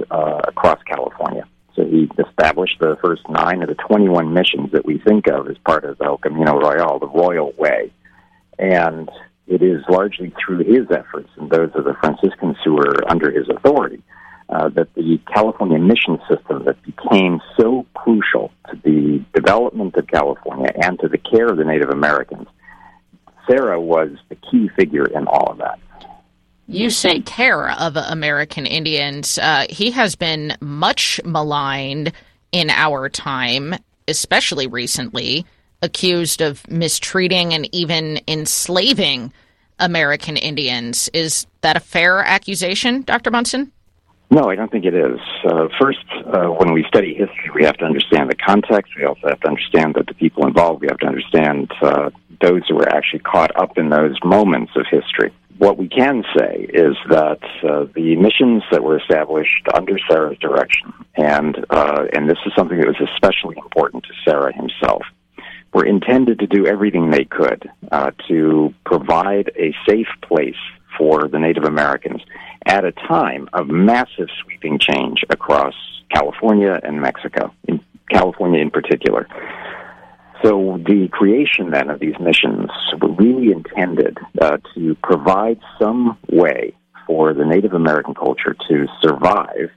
across California. So he established the first 9 of the 21 missions that we think of as part of El Camino Royal, the Royal Way. And it is largely through his efforts and those of the Franciscans who were under his authority that the California mission system that became so crucial to the development of California and to the care of the Native Americans. Serra was the key figure in all of that. You say care of American Indians. He has been much maligned in our time, especially recently, accused of mistreating and even enslaving American Indians. Is that a fair accusation, Dr. Bunson? No, I don't think it is. First, when we study history, we have to understand the context. We also have to understand that the people involved, we have to understand those who were actually caught up in those moments of history. What we can say is that the missions that were established under Serra's direction, and this is something that was especially important to Serra himself, were intended to do everything they could to provide a safe place for the Native Americans at a time of massive sweeping change across California and Mexico, in California in particular. So the creation then of these missions were really intended to provide some way for the Native American culture to survive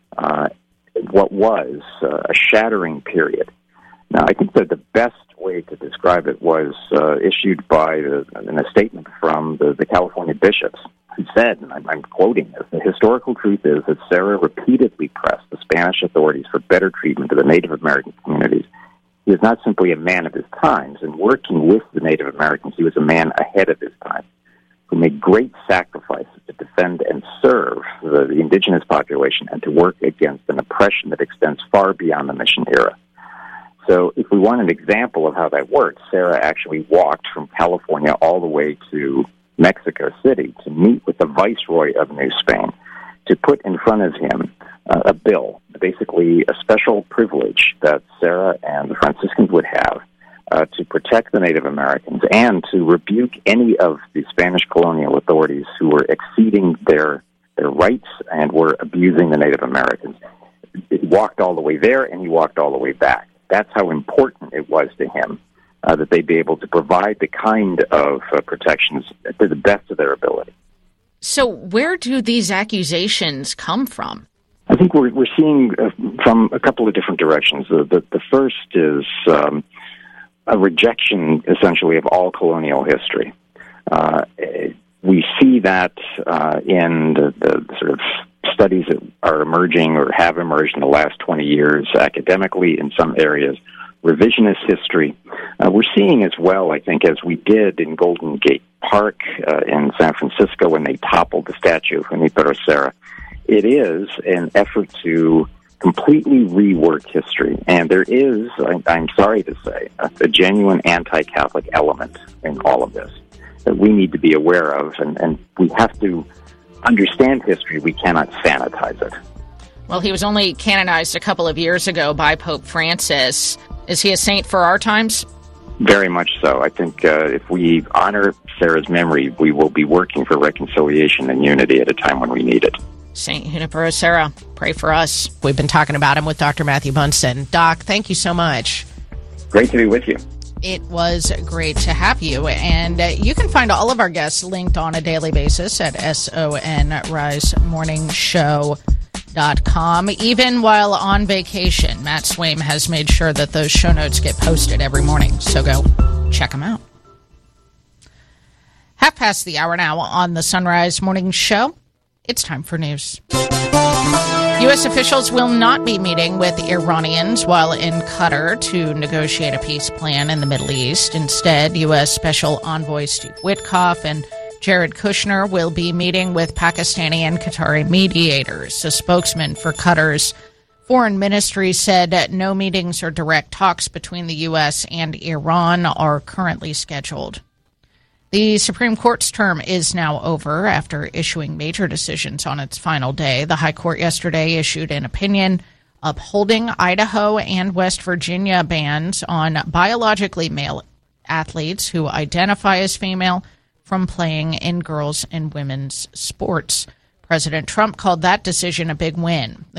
what was a shattering period. Now, I think that the best way to describe it was issued by in a statement from the California bishops, who said, and I'm quoting this, the historical truth is that Serra repeatedly pressed the Spanish authorities for better treatment of the Native American communities. He was not simply a man of his times. In working with the Native Americans, he was a man ahead of his time, who made great sacrifices to defend and serve the indigenous population and to work against an oppression that extends far beyond the mission era. So if we want an example of how that worked, Serra actually walked from California all the way to Mexico City to meet with the Viceroy of New Spain to put in front of him a bill, basically a special privilege that Serra and the Franciscans would have to protect the Native Americans and to rebuke any of the Spanish colonial authorities who were exceeding their rights and were abusing the Native Americans. He walked all the way there and he walked all the way back. That's how important it was to him that they be able to provide the kind of protections to the best of their ability. So where do these accusations come from? I think we're seeing from a couple of different directions. The first is a rejection, essentially, of all colonial history. We see that in the sort of studies that are emerging or have emerged in the last 20 years academically in some areas, revisionist history. We're seeing as well, I think, as we did in Golden Gate Park in San Francisco when they toppled the statue of Junipero Serra. It is an effort to completely rework history. And there is, I'm sorry to say, a genuine anti-Catholic element in all of this that we need to be aware of. And we have to understand history. We cannot sanitize it. Well, he was only canonized a couple of years ago by Pope Francis. Is he a saint for our times? Very much so. I think if we honor Serra's memory, we will be working for reconciliation and unity at a time when we need it. St. Junipero Serra, pray for us. We've been talking about him with Dr. Matthew Bunson. Doc, thank you so much. Great to be with you. It was great to have you. And you can find all of our guests linked on a daily basis at sonrisemorningshow.com. Even while on vacation, Matt Swaim has made sure that those show notes get posted every morning. So go check them out. 5:30 now on the Sunrise Morning Show. It's time for news. U.S. officials will not be meeting with Iranians while in Qatar to negotiate a peace plan in the Middle East. Instead, U.S. Special Envoy Steve Witkoff and Jared Kushner will be meeting with Pakistani and Qatari mediators. A spokesman for Qatar's foreign ministry said that no meetings or direct talks between the U.S. and Iran are currently scheduled. The Supreme Court's term is now over after issuing major decisions on its final day. The High Court yesterday issued an opinion upholding Idaho and West Virginia bans on biologically male athletes who identify as female from playing in girls' and women's sports. President Trump called that decision a big win.